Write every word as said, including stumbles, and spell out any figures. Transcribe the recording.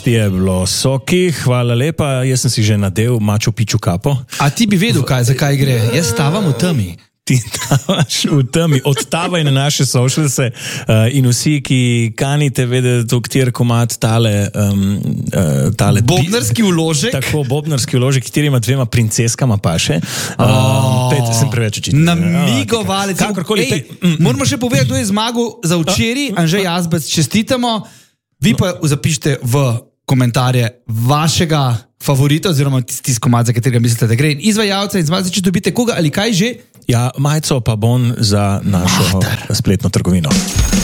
Dosti je bilo soki, hvala lepa, jaz sem si že nadel Machu Picchu kapo. A ti bi vedel, kaj, zakaj gre? Jaz stavam v temi. Ti tavaš v temi, odtavaj na naše socialse uh, in vsi, ki kanite vedeti, kjer komad tale, um, uh, tale bobnarski vložek. Tako, bobnarski vložek, kjer ima dvema princeskama paše. Um, oh, pet, sem preveč očitno. Namigovalec. Ej, moramo še povedati, kdo je zmagal za včeraj. Anže Jazbec, čestitamo. Vi pa zapišite v komentarje vašega favorita oziroma tisti komad, za katerega mislite, da gre. In izvajalca, izvajalca, če dobite koga ali kaj že. Ja, majico pa bon za našo Mater. spletno trgovino.